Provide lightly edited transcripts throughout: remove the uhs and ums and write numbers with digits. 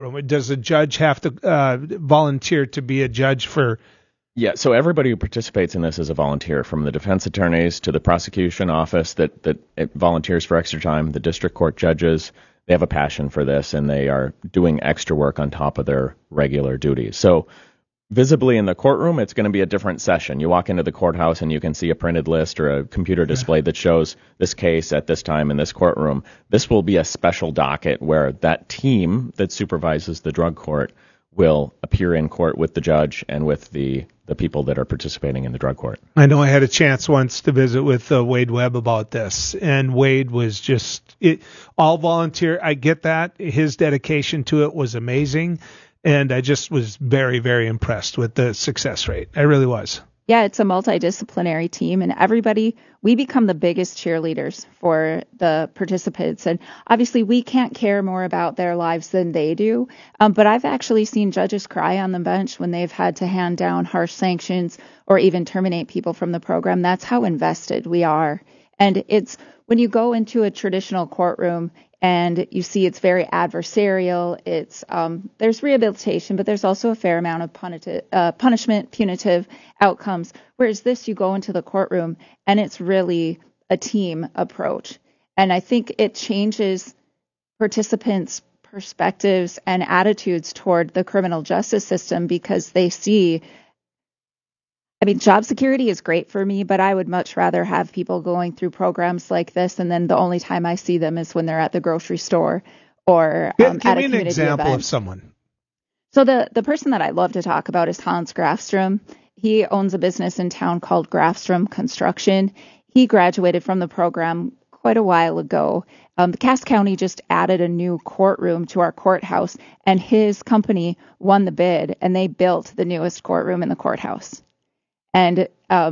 Does a judge have to volunteer to be a judge for? Yeah, so everybody who participates in this is a volunteer, from the defense attorneys to the prosecution office that volunteers for extra time, the district court judges. They have a passion for this, and they are doing extra work on top of their regular duties. So visibly in the courtroom, it's going to be a different session. You walk into the courthouse and you can see a printed list or a computer display that shows this case at this time in this courtroom. This will be a special docket where that team that supervises the drug court will appear in court with the judge and with the people that are participating in the drug court. I know I had a chance once to visit with Wade Webb about this, and Wade was just all volunteer. I get that. His dedication to it was amazing, and I just was very, very impressed with the success rate. I really was. Yeah, it's a multidisciplinary team, and we become the biggest cheerleaders for the participants. And obviously, we can't care more about their lives than they do. But I've actually seen judges cry on the bench when they've had to hand down harsh sanctions or even terminate people from the program. That's how invested we are. And it's when you go into a traditional courtroom and you see it's very adversarial. It's there's rehabilitation, but there's also a fair amount of punishment, punitive outcomes. Whereas this, you go into the courtroom and it's really a team approach. And I think it changes participants' perspectives and attitudes toward the criminal justice system because they see. I mean, job security is great for me, but I would much rather have people going through programs like this, and then the only time I see them is when they're at the grocery store or Give at a community me an example event. of someone. So the person that I love to talk about is Hans Grafstrom. He owns a business in town called Grafstrom Construction. He graduated from the program quite a while ago. The Cass County just added a new courtroom to our courthouse, and his company won the bid, and they built the newest courtroom in the courthouse. And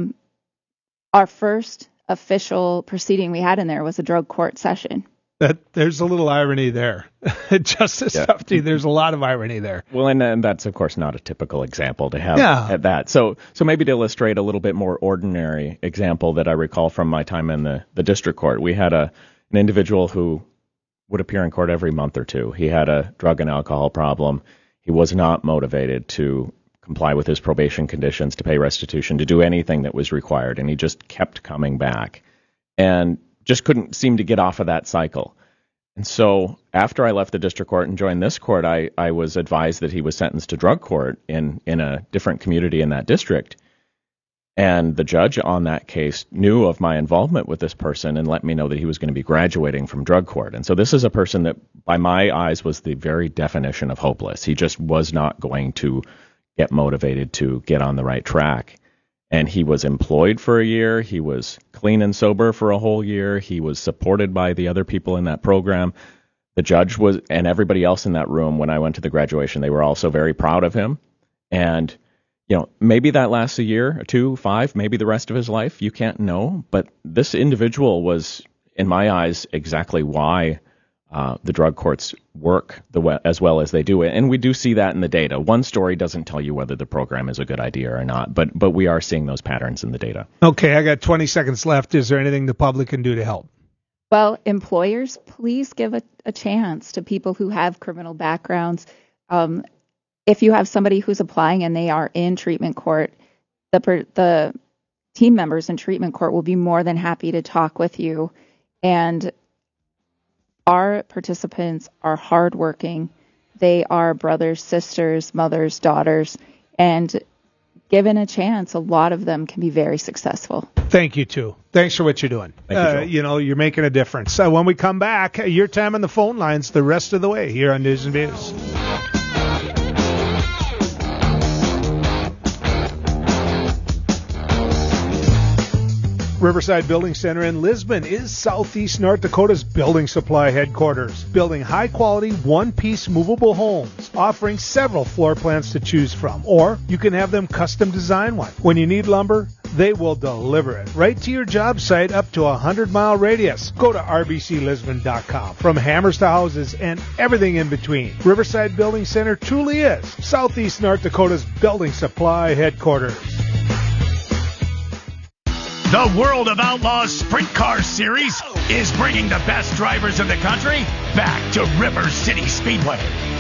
our first official proceeding we had in there was a drug court session. There's a little irony there. Justice Tufte, there's a lot of irony there. Well, and that's, of course, not a typical example to have at that. So maybe to illustrate a little bit more ordinary example that I recall from my time in the district court, we had an individual who would appear in court every month or two. He had a drug and alcohol problem. He was not motivated to comply with his probation conditions, to pay restitution, to do anything that was required. And he just kept coming back and just couldn't seem to get off of that cycle. And so after I left the district court and joined this court, I was advised that he was sentenced to drug court in a different community in that district. And the judge on that case knew of my involvement with this person and let me know that he was going to be graduating from drug court. And so this is a person that, by my eyes, was the very definition of hopeless. He just was not going to get motivated to get on the right track. And he was employed for a year. He was clean and sober for a whole year. He was supported by the other people in that program. The judge was, and everybody else in that room when I went to the graduation, they were also very proud of him. And, maybe that lasts a year, 2, 5, maybe the rest of his life. You can't know. But this individual was, in my eyes, exactly why the drug courts work as well as they do it. And we do see that in the data. One story doesn't tell you whether the program is a good idea or not, but we are seeing those patterns in the data. Okay, I got 20 seconds left. Is there anything the public can do to help? Well, employers, please give a chance to people who have criminal backgrounds. If you have somebody who's applying and they are in treatment court, the team members in treatment court will be more than happy to talk with you. And our participants are hardworking. They are brothers, sisters, mothers, daughters, and given a chance, a lot of them can be very successful. Thank you, too. Thanks for what you're doing. Thank you, you're making a difference. When we come back, your time on the phone lines the rest of the way here on News and Views. Riverside Building Center in Lisbon is Southeast North Dakota's building supply headquarters, building high-quality, one-piece movable homes, offering several floor plans to choose from, or you can have them custom design one. When you need lumber, they will deliver it right to your job site up to a 100-mile radius. Go to rbclisbon.com. From hammers to houses and everything in between, Riverside Building Center truly is Southeast North Dakota's building supply headquarters. The World of Outlaws Sprint Car Series is bringing the best drivers in the country back to River City Speedway.